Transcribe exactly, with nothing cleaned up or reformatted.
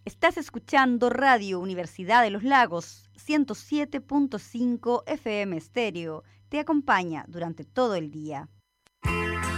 Estás escuchando Radio Universidad de los Lagos, ciento siete punto cinco F M Estéreo. Te acompaña durante todo el día.